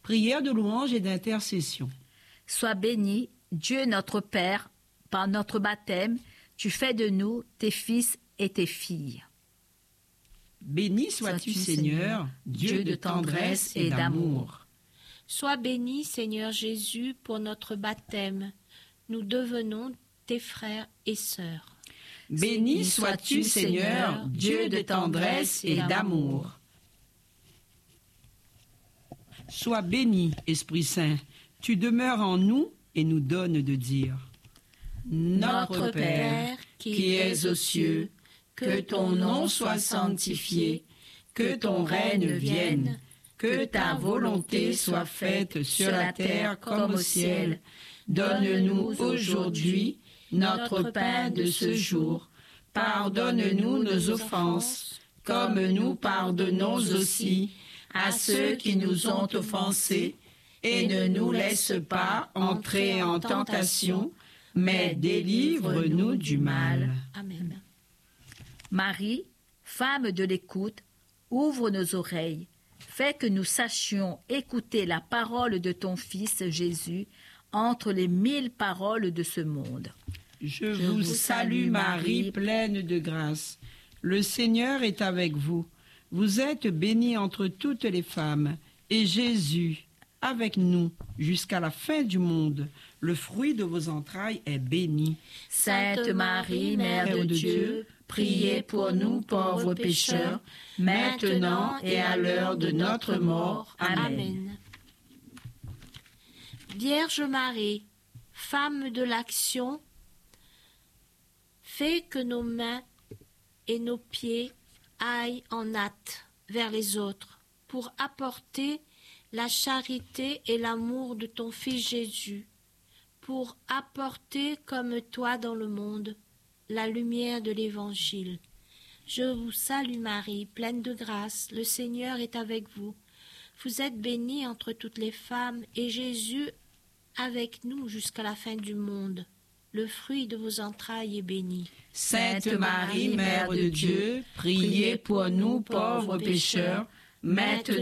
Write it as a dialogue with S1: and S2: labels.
S1: Prière de louange et d'intercession.
S2: Sois béni, Dieu notre Père, par notre baptême, tu fais de nous tes fils et tes filles.
S1: Béni sois-tu, Seigneur, Dieu de tendresse et d'amour.
S3: Sois béni, Seigneur Jésus, pour notre baptême. Nous devenons tes frères et sœurs.
S1: Béni sois-tu, Seigneur, Dieu de tendresse et d'amour. Sois béni, Esprit Saint, tu demeures en nous et nous donnes de dire: Notre Père, qui es aux cieux, que ton nom soit sanctifié, que ton règne vienne, que ta volonté soit faite sur la terre comme au ciel. Donne-nous aujourd'hui notre pain de ce jour. Pardonne-nous nos offenses, comme nous pardonnons aussi à ceux qui nous ont offensés, et ne nous laisse pas entrer en tentation, mais délivre-nous du mal.
S3: Amen.
S2: Marie, femme de l'écoute, ouvre nos oreilles. Fais que nous sachions écouter la parole de ton Fils Jésus entre les 1000 paroles de ce monde.
S1: Je vous salue Marie, pleine de grâce. Le Seigneur est avec vous. Vous êtes bénie entre toutes les femmes, et Jésus, avec nous, jusqu'à la fin du monde, le fruit de vos entrailles est béni.
S3: Sainte Marie, Mère de Dieu, priez pour nous pauvres pécheurs, maintenant et à l'heure de notre mort. Amen. Vierge Marie, femme de l'action, fais que nos mains et nos pieds aillent en hâte vers les autres pour apporter la charité et l'amour de ton Fils Jésus, pour apporter comme toi dans le monde la lumière de l'Évangile. Je vous salue Marie, pleine de grâce, le Seigneur est avec vous. Vous êtes bénie entre toutes les femmes, et Jésus avec nous jusqu'à la fin du monde. Le fruit de vos entrailles est béni.
S1: Sainte Marie, Mère de Dieu, priez pour nous pauvres pécheurs, maintenant